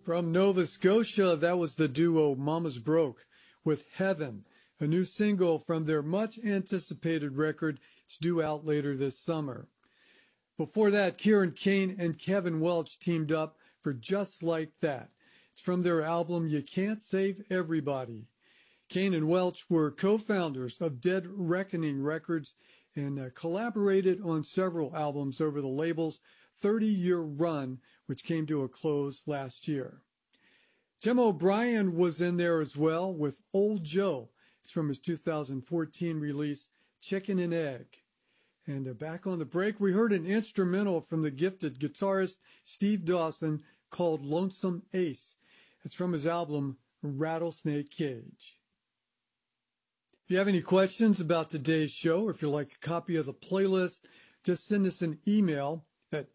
From Nova Scotia, that was the duo Mamas Broke with Heaven, a new single from their much-anticipated record. It's due out later this summer. Before that, Kieran Kane and Kevin Welch teamed up for Just Like That. It's from their album You Can't Save Everybody. Kane and Welch were co-founders of Dead Reckoning Records and collaborated on several albums over the label's 30-year run, which came to a close last year. Tim O'Brien was in there as well with Old Joe. It's from his 2014 release, Chicken and Egg. And back on the break, we heard an instrumental from the gifted guitarist Steve Dawson called Lonesome Ace. It's from his album, Rattlesnake Cage. If you have any questions about today's show, or if you'd like a copy of the playlist, just send us an email at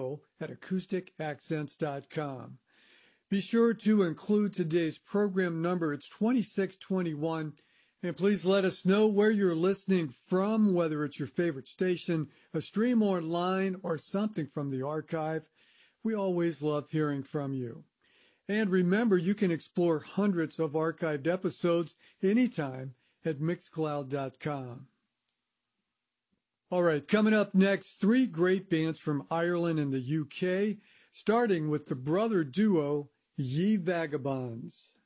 info@acousticaccents.com. Be sure to include today's program number. It's 2621. And please let us know where you're listening from, whether it's your favorite station, a stream online, or something from the archive. We always love hearing from you. And remember, you can explore hundreds of archived episodes anytime at Mixcloud.com. All right, coming up next, three great bands from Ireland and the UK, starting with the brother duo Ye Vagabonds.